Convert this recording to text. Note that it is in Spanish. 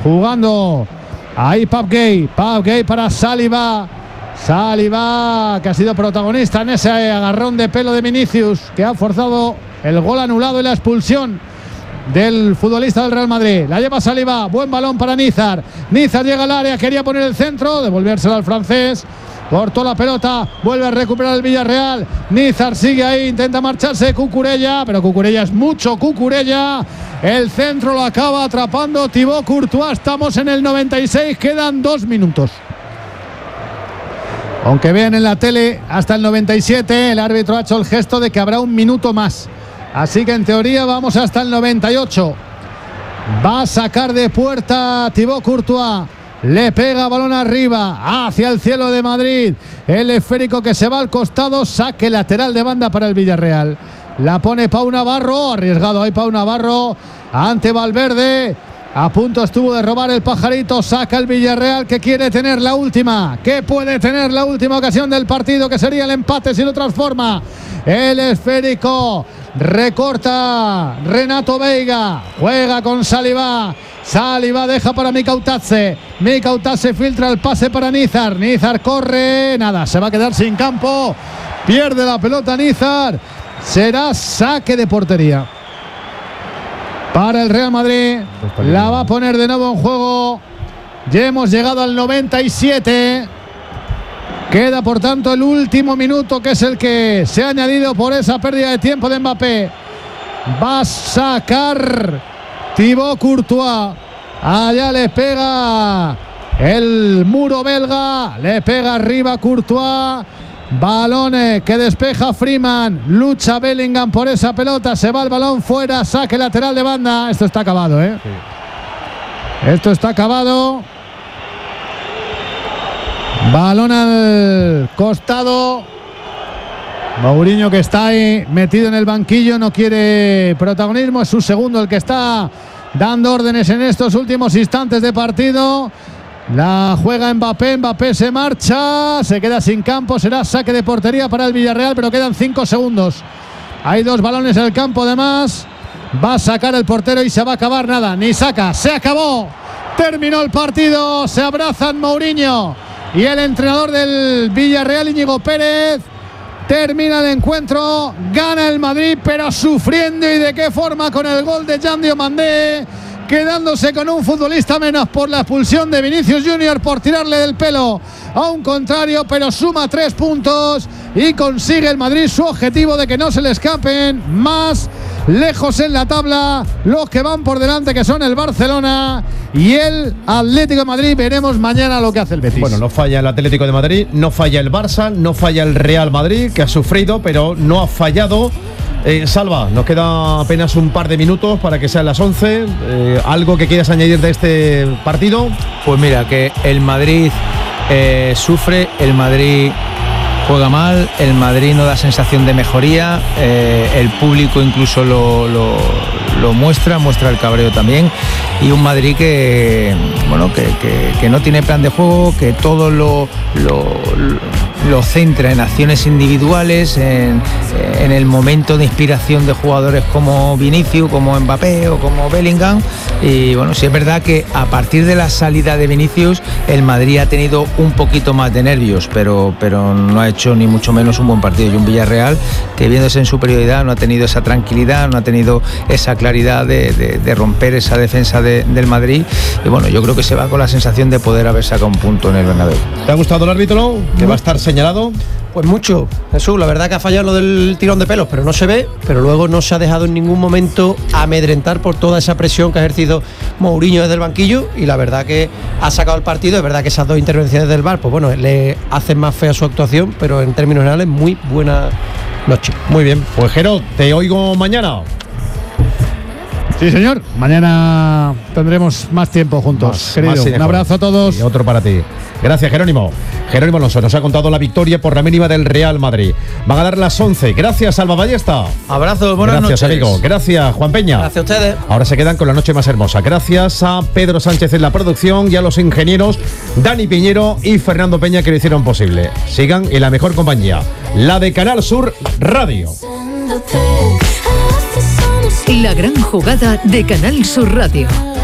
jugando ahí Pape Gueye para Saliba, que ha sido protagonista en ese agarrón de pelo de Vinicius, que ha forzado el gol anulado y la expulsión del futbolista del Real Madrid. La lleva Saliba, buen balón para Nízar llega al área, quería poner el centro, devolvérselo al francés, cortó la pelota, vuelve a recuperar el Villarreal. Nízar sigue ahí, intenta marcharse Cucurella, pero Cucurella es mucho Cucurella. El centro lo acaba atrapando Thibaut Courtois. Estamos en el 96, quedan 2 minutos. Aunque vean en la tele hasta el 97, el árbitro ha hecho el gesto de que habrá 1 minuto más. Así que en teoría vamos hasta el 98. Va a sacar de puerta Thibaut Courtois. Le pega balón arriba hacia el cielo de Madrid. El esférico que se va al costado. Saque lateral de banda para el Villarreal. La pone Pau Navarro. Arriesgado ahí Pau Navarro ante Valverde. A punto estuvo de robar el pajarito. Saca el Villarreal, que quiere tener la última, que puede tener la última ocasión del partido, que sería el empate si lo transforma. El esférico recorta Renato Veiga, juega con Saliba deja para Mikautadze filtra el pase para Nízar corre, nada, se va a quedar sin campo, pierde la pelota Nízar. Será saque de portería para el Real Madrid. La va a poner de nuevo en juego. Ya hemos llegado al 97. Queda por tanto el último minuto, que es el que se ha añadido por esa pérdida de tiempo de Mbappé. Va a sacar Thibaut Courtois. Allá le pega el muro belga. Le pega arriba Courtois. Balones que despeja Freeman. Lucha Bellingham por esa pelota. Se va el balón fuera. Saque lateral de banda. Esto está acabado, ¿eh? Sí. Esto está acabado. Balón al costado. Mourinho, que está ahí metido en el banquillo, no quiere protagonismo. Es su segundo el que está dando órdenes en estos últimos instantes de partido. La juega Mbappé se marcha, se queda sin campo, será saque de portería para el Villarreal, pero quedan 5 segundos. Hay 2 balones en el campo de más. Va a sacar el portero y se va a acabar, nada, ni saca, se acabó. Terminó el partido, se abrazan Mourinho y el entrenador del Villarreal, Íñigo Pérez. Termina el encuentro, gana el Madrid, pero sufriendo, y de qué forma, con el gol de Jan Diomandé, quedándose con un futbolista menos por la expulsión de Vinicius Junior por tirarle del pelo a un contrario, pero suma 3 puntos y consigue el Madrid su objetivo de que no se le escapen más lejos en la tabla los que van por delante, que son el Barcelona y el Atlético de Madrid. Veremos mañana lo que hace el Betis. Bueno, no falla el Atlético de Madrid, no falla el Barça, no falla el Real Madrid, que ha sufrido, pero no ha fallado. Salva, nos queda apenas un par de minutos para que sean las 11. ¿Algo que quieras añadir de este partido? Pues mira, que el Madrid sufre, el Madrid juega mal, el Madrid no da sensación de mejoría, el público incluso lo muestra el cabreo también, y un Madrid que no tiene plan de juego, que todo lo centra en acciones individuales, en el momento de inspiración de jugadores como Vinicius, como Mbappé o como Bellingham. Y bueno, sí es verdad que a partir de la salida de Vinicius el Madrid ha tenido un poquito más de nervios, pero no ha hecho ni mucho menos un buen partido. Y un Villarreal que, viéndose en superioridad, no ha tenido esa tranquilidad, no ha tenido esa claridad de romper esa defensa del Madrid. Y bueno, yo creo que se va con la sensación de poder haber sacado un punto en el Bernabéu. ¿Te ha gustado el árbitro? ¿Que va a estar señalado? Pues mucho, Jesús, la verdad que ha fallado lo del tirón de pelos, pero no se ve, pero luego no se ha dejado en ningún momento amedrentar por toda esa presión que ha ejercido Mourinho desde el banquillo, y la verdad que ha sacado el partido. Es verdad que esas 2 intervenciones del VAR, pues bueno, le hacen más fea su actuación, pero en términos generales, muy buena noche. Muy bien, pues Jero, te oigo mañana. Sí, señor, mañana tendremos más tiempo juntos, querido. Un abrazo a todos. Y otro para ti. Gracias, Jerónimo. Jerónimo Alonso nos ha contado la victoria por la mínima del Real Madrid. Van a dar las 11. Gracias, Alba Ballesta. Abrazos, buenas noches. Gracias, amigo. Gracias, Juan Peña. Gracias a ustedes. Ahora se quedan con la noche más hermosa. Gracias a Pedro Sánchez en la producción y a los ingenieros Dani Piñero y Fernando Peña, que lo hicieron posible. Sigan en la mejor compañía, la de Canal Sur Radio. La gran jugada de Canal Sur Radio.